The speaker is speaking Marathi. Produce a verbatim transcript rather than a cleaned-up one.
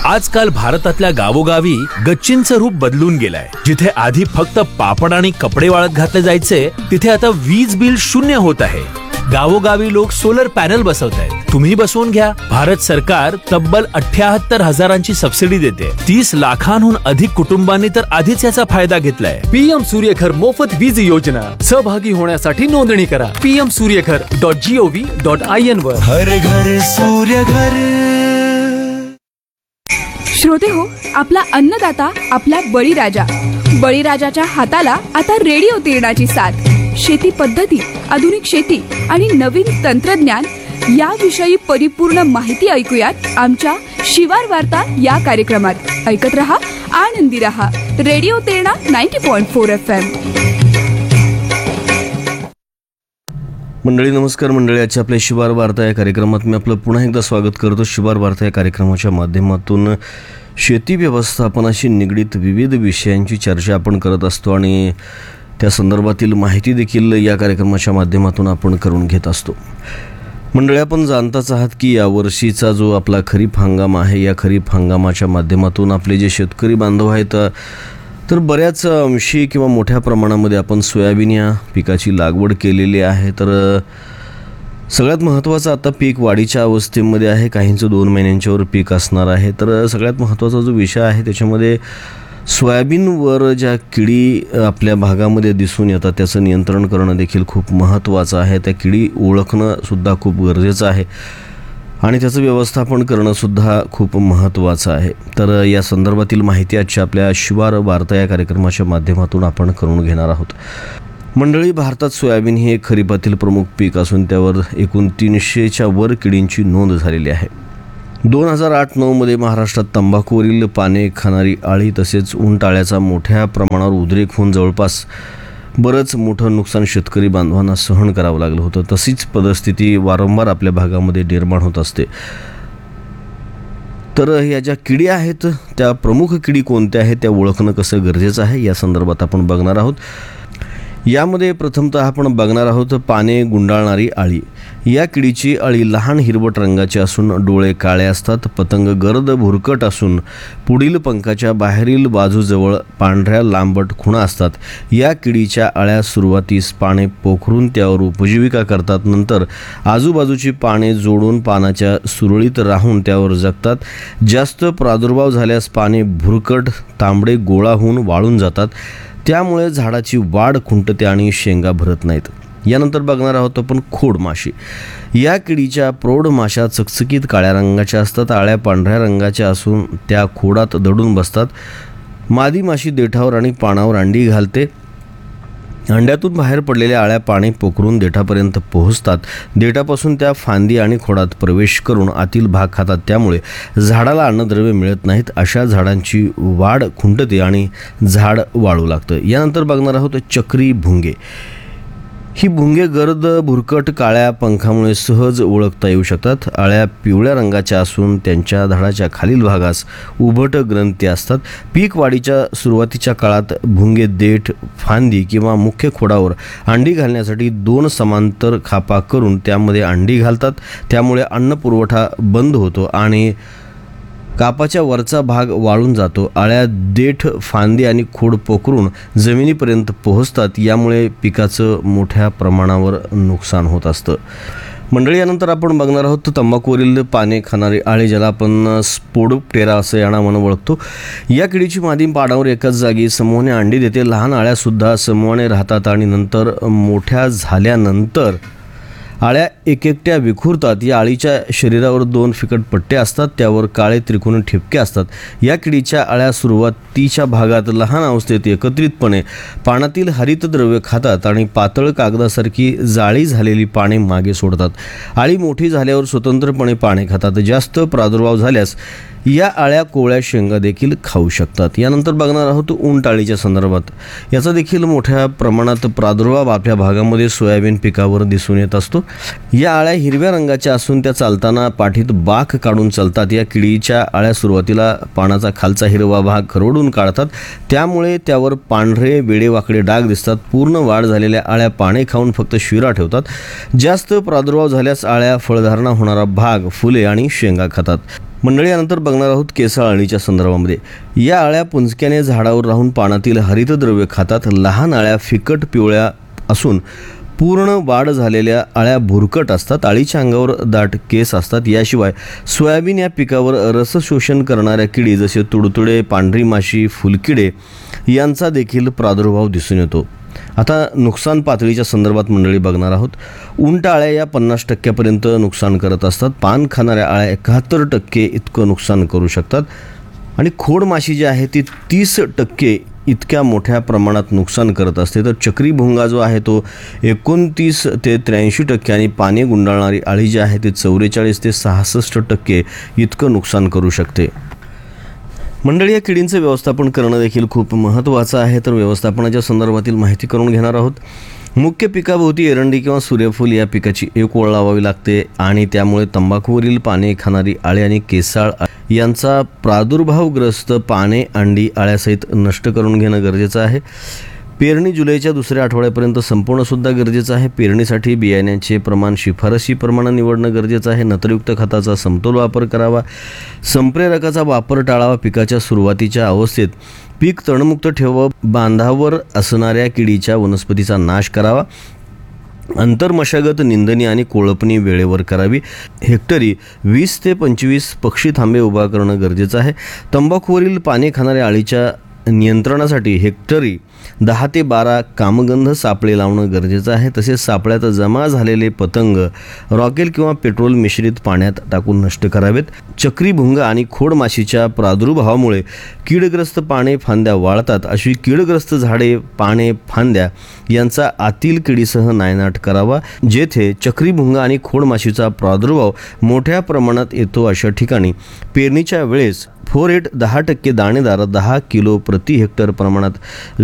आजकाल भारतातल्या गावोगावी गच्चींचं रूप बदलून गेलंय. जिथे आधी फक्त पापड आणि कपडे वाळत घातले जायचे, तिथे आता वीज बिल शून्य होत आहे. गावोगावी लोक सोलर पॅनल बसवतायत. तुम्ही बसवून घ्या. भारत सरकार तब्बल अठ्याहत्तर हजारांची सबसिडी देते. तीस लाखांहून अधिक कुटुंबांनी तर आधीच याचा फायदा घेतलाय. पीएम सूर्यघर मोफत वीज योजना. सहभागी होण्यासाठी नोंदणी करा PM Surya Ghar dot G O V dot I N वर. हर घर सूर्यघर. श्रोते हो, आपला अन्नदाता आपला बळीराजा. बळीराजाच्या हाताला आता रेडिओ तिरणाची साथ. शेती पद्धती, आधुनिक शेती आणि नवीन तंत्रज्ञान याविषयी परिपूर्ण माहिती ऐकूयात आमच्या शिवार वार्ता या कार्यक्रमात. ऐकत रहा, आनंदी रहा. रेडिओ तिरणा नव्वद पॉइंट फोर एफ एम. मंडळी नमस्कार. मंडळी, आजच्या आपल्या शिवार वार्ता या कार्यक्रमात मी आपलं पुन्हा एकदा स्वागत करतो. शिवार वार्ता या कार्यक्रमाच्या माध्यमातून शेती व्यवस्थापनाशी निगडीत विविध विषयांची चर्चा आपण करत असतो आणि त्या संदर्भातील माहिती देखील या कार्यक्रमाच्या माध्यमातून आपण करून घेत असतो. मंडळी, आपण जाणताच आहात की यावर्षीचा जो आपला खरीप हंगाम आहे, या खरीप हंगामाच्या माध्यमातून आपले जे शेतकरी बांधव आहेत तर बऱ्याच अंशी किंवा मोठ्या प्रमाणामध्ये आपण सोयाबीन या पिकाची लागवड केलेली आहे. तर सगळ्यात महत्त्वाचं आता पीक वाढीच्या अवस्थेमध्ये आहे. काहींचं दोन महिन्यांच्यावर पीक असणार आहे. तर सगळ्यात महत्त्वाचा जो विषय आहे त्याच्यामध्ये सोयाबीनवर ज्या किडी आपल्या भागामध्ये दिसून येतात त्याचं नियंत्रण करणं देखील खूप महत्त्वाचं आहे. त्या किडी ओळखणंसुद्धा खूप गरजेचं आहे आणि त्याचं व्यवस्थापन करणंसुद्धा खूप महत्त्वाचं आहे. तर या संदर्भातील माहिती आजच्या आपल्या शिवार वार्ता या कार्यक्रमाच्या माध्यमातून आपण करून घेणार आहोत. मंडळी, भारतात सोयाबीन हे खरीपातील प्रमुख पीक असून त्यावर एकूण तीनशेच्या वर किडींची नोंद झालेली आहे. दोन हजार आठ नऊमध्ये महाराष्ट्रात तंबाखूवरील पाने खाणारी आळी तसेच उंटआळ्याचा मोठ्या प्रमाणावर उद्रेक होऊन जवळपास बरंच मोठं नुकसान शेतकरी बांधवांना सहन करावं लागलं होतं. तशीच परिस्थिती वारंवार आपल्या भागामध्ये निर्माण होत असते. तर या ज्या किडी आहेत त्या प्रमुख किडी कोणत्या आहेत त्या ओळखणं कसं गरजेचं आहे या संदर्भात आपण बघणार आहोत. यामध्ये प्रथमतः आपण बघणार आहोत पाने गुंडाळणारी आळी. या किडीची अळी लहान हिरवट रंगाची असून डोळे काळे असतात. पतंग गर्द भुरकट असून पुढील पंखाच्या बाहेरील बाजूजवळ पांढऱ्या लांबट खुणा असतात. या किडीच्या अळ्या सुरुवातीस पाने पोखरून त्यावर उपजीविका करतात. नंतर आजूबाजूची पाने जोडून पानाच्या सुरळीत राहून त्यावर जगतात. जास्त प्रादुर्भाव झाल्यास पाने भुरकट तांबडे गोळा होऊन वाळून जातात. त्यामुळे झाडाची वाढ खुंटते आणि शेंगा भरत नाहीत. यानंतर बघणार आहोत आपण खोड माशी. या किडीच्या प्रौढ माशा चकचकीत काळ्या रंगाच्या असतात. आळ्या पांढऱ्या रंगाच्या असून त्या खोडात दडून बसतात. मादी माशी देठावर आणि पानावर अंडी घालते. अंड्यातून बाहेर पडलेल्या आळ्या पाने पोखरून देठापर्यंत पोहोचतात. देठापासून त्या फांदी आणि खोडात प्रवेश करून आतील भाग खातात. त्यामुळे झाडाला अन्नद्रव्य मिळत नाहीत. अशा झाडांची वाढ खुंटते आणि झाड वाळू लागतं. यानंतर बघणार आहोत चक्री भुंगे. ही भुंगे गर्द भुरकट काळ्या पंखामुळे सहज ओळखता येऊ शकतात. आळ्या पिवळ्या रंगाच्या असून त्यांच्या झाडाच्या खालील भागास उभट ग्रंथी असतात. पीक वाढीच्या सुरुवातीच्या काळात भुंगे देठ, फांदी किंवा मुख्य खोडावर अंडी घालण्यासाठी दोन समांतर खापा करून त्यामध्ये अंडी घालतात. त्यामुळे अन्न पुरवठा बंद होतो आणि कापाच्या वरचा भाग वाळून जातो. आळ्या देठ, फांदी आणि खोड पोखरून जमिनीपर्यंत पोहोचतात. यामुळे पिकाचं मोठ्या प्रमाणावर नुकसान होत असतं. मंडळी, यानंतर आपण बघणार आहोत तंबाखूवरील पाने खाणारी आळी, ज्याला आपण स्पोडोप्टेरा असं या नावानं ओळखतो. या किडीची मादी पानावर एकाच जागी समूहाने अंडी देते. लहान आळ्यासुद्धा समूहाने राहतात आणि नंतर मोठ्या झाल्यानंतर आळ्या एक एकट्या विखुरतात. या आळीच्या शरीरावर दोन फिकट पट्टे असतात. त्यावर काळे त्रिकोणी ठिपके असतात. या किडीच्या आळ्या सुरुवातीच्या भागात लहान अवस्थेत एकत्रितपणे पानातील हरितद्रव्य खातात आणि पातळ कागदासारखी जाळी झालेली पाने मागे सोडतात. आळी मोठी झाल्यावर स्वतंत्रपणे पाने खातात. जास्त प्रादुर्भाव झाल्यास या आळ्या कोवळ्या शेंगा देखील खाऊ शकतात. यानंतर बघणार आहोत उंटआळीच्या संदर्भात. याचा देखील मोठ्या प्रमाणात प्रादुर्भाव आपल्या भागामध्ये सोयाबीन पिकावर दिसून येत असतो. या आळ्या हिरव्या रंगाच्या असून त्या चालताना पाठीत बाक काढून चालतात. या किडीच्या आळ्या सुरुवातीला पानाचा खालचा हिरवा भाग खरवडून काढतात. त्यामुळे त्यावर पांढरे वेडेवाकडे डाग दिसतात. पूर्ण वाढ झालेल्या आळ्या पाने खाऊन फक्त शिरा ठेवतात. जास्त प्रादुर्भाव झाल्यास आळ्या फळधारणा होणारा भाग, फुले आणि शेंगा खातात. मंडळी यानंतर बघणार आहोत केसाळ अळीच्या संदर्भामध्ये. या अळ्या पुंजक्याने झाडावर राहून पानातील हरितद्रव्य खातात. लहान अळ्या फिकट पिवळ्या असून पूर्ण वाढ झालेल्या अळ्या भुरकट असतात. अळीच्या अंगावर दाट केस असतात. याशिवाय सोयाबीन या पिकावर रसशोषण करणाऱ्या किडी जसे तुडतुडे, पांढरी माशी, फुलकिडे यांचा देखील प्रादुर्भाव दिसून येतो. आता नुकसान पातळीच्या संदर्भात मंडळी बघणार आहोत. उंट अळ्या या पन्नास टक्क्यापर्यंत नुकसान करत असतात. पान खाणाऱ्या अळ्या एकाहत्तर टक्के इतकं नुकसान करू शकतात आणि खोड माशी जी आहे ती तीस टक्के इतक्या मोठ्या प्रमाणात नुकसान करत असते. तर चक्री भुंगा जो आहे तो एकोणतीस ते त्र्याऐंशी टक्के आणि पाने गुंडाळणारी अळी जी आहे ती चौवेचाळीस ते सहासष्ट टक्के इतकं नुकसान करू शकते. मंडळी या किडींचं व्यवस्थापन करणं देखील खूप महत्त्वाचं आहे. तर व्यवस्थापनाच्या संदर्भातील माहिती करून घेणार आहोत. मुख्य पिकाभोवती एरंडी किंवा सूर्यफूल या पिकाची एक ओळ लावावी लागते आणि त्यामुळे तंबाखूवरील पाने खाणारी अळी आणि केसाळ यांचा प्रादुर्भावग्रस्त पाने अंडी अळ्यासहित नष्ट करून घेणं गरजेचं आहे. पेरणी जुलैच्या दुसऱ्या आठवड्यापर्यंत संपूर्णसुद्धा गरजेचं आहे. पेरणीसाठी बियाण्याचे प्रमाण शिफारसी प्रमाणे निवडणं गरजेचं आहे. नत्रयुक्त खताचा समतोल वापर करावा. संप्रेरकाचा वापर टाळावा. पिकाच्या सुरुवातीच्या अवस्थेत पीक तणमुक्त ठेवावं. बांधावर असणाऱ्या किडीच्या वनस्पतीचा नाश करावा. अंतर्मशागत, निंदणी आणि कोळपणी वेळेवर करावी. हेक्टरी वीस ते पंचवीस पक्षी थांबे उभा करणं गरजेचं आहे. तंबाखूवरील पाने खाणाऱ्या अळीच्या नियंत्रणासाठी हेक्टरी दहा ते बारा कामगंध सापळे लावणं गरजेचं आहे. तसेच सापळ्यात जमा झालेले पतंग रॉकेल किंवा पेट्रोल मिश्रित पाण्यात टाकून नष्ट करावेत. चक्री भुंगा आणि खोड माशीच्या प्रादुर्भावामुळे कीडग्रस्त पाने फांद्या वाळतात. अशी कीडग्रस्त झाडे, पाने, फांद्या यांचा आतील किडीसह नायनाट करावा. जेथे चक्री भुंगा आणि खोड माशीचा प्रादुर्भाव मोठ्या प्रमाणात येतो अशा ठिकाणी पेरणीच्या वेळेस फोरेट दहा टक्के दाणेदार दहा किलो प्रति हेक्टर प्रमाणात